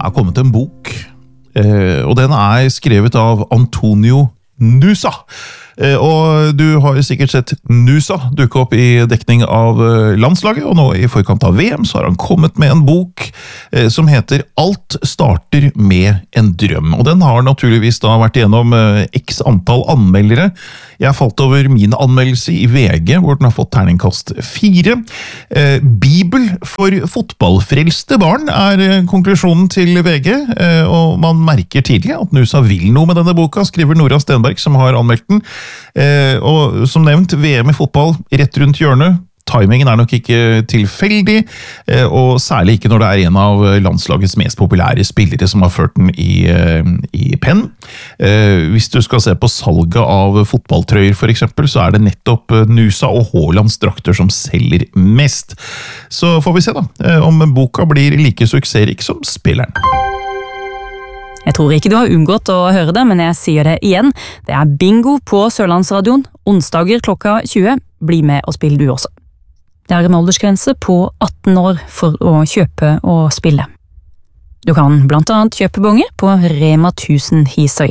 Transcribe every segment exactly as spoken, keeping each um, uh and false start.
er kommet en bok, eh, og den er skrevet av Antonio Nusa. Eh, og du har sikkert sett Nusa dukke opp i dekning av eh, landslaget, og nå i forkant av V M så har han kommet med en bok eh, som heter Alt starter med en drøm. Og den har naturligvis da vært gjennom eh, x antall anmeldere. Jeg falt over min anmeldelse i V G, hvor den har fått terningkast fire. Eh, Bibel for fotballfrelste barn er eh, konklusjonen til V G, eh, og man merker tidlig at Nusa vil noe med denne boka, skriver Nora Stenberg som har anmeldt den. Eh, og som nevnt, V M i fotball rett rundt hjørnet. Timingen er nok ikke tilfeldig, eh, og særlig ikke når det er en av landslagets mest populære spillere som har ført den i, eh, i penn. Eh, hvis du skal se på salget av fotballtrøyer for eksempel, så er det nettopp Nusa og Haalands drakter som selger mest. Så får vi se da, eh, om boka blir like suksessrik som spilleren. Jeg tror ikke du har unngått å høre det, men jeg sier det igjen. Det er bingo på Sørlandsradioen, onsdager klokka tjue. Bli med og spill du også. Det er en aldersgrense på atten år for å kjøpe og spille. Du kan blant annet kjøpe bonge på Rema tusen Hisøy.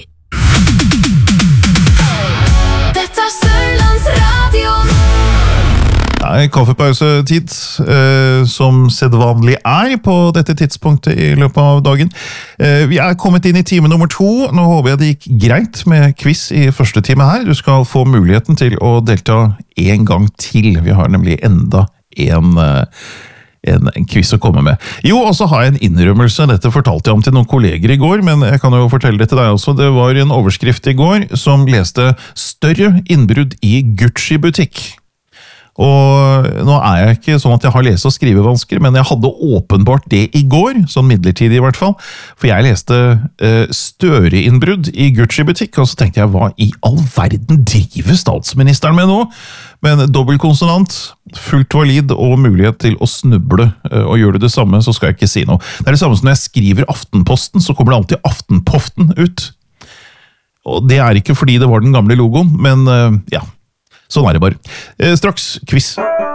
Dette er Sørlandsradioen. Det er kaffepausetid, eh, som sedvanlig er på dette tidspunktet i løpet av dagen. Eh, vi er kommet inn i time nummer to. Nå håper jeg det gikk greit med quiz i første time her. Du skal få muligheten til å delta en gang til. Vi har nemlig enda en, eh, en, en quiz å komme med. Jo, og så har jeg en innrømmelse. Dette fortalte jeg om til noen kolleger i går, men jeg kan jo fortelle det til deg også. Det var en overskrift i går som leste «Større innbrudd i Gucci-butikk». Og nå er jeg ikke sånn at jeg har lese- og skrivevansker, men jeg hadde åpenbart det i går, sånn midlertidig i hvert fall, for jeg leste uh, Støre-innbrudd i Gucci-butikk, og så tenkte jeg, hva i all verden driver statsministeren med nå? Men dobbeltkonsonant, fullt valid og mulighet til å snuble, uh, og gjør du det samme, så skal jeg ikke si noe. Det er det samme som når jeg skriver Aftenposten, så kommer det alltid Aftenpoften ut. Og det er ikke fordi det var den gamle logoen, men uh, ja. Sånn er det bare. Eh, straks quiz.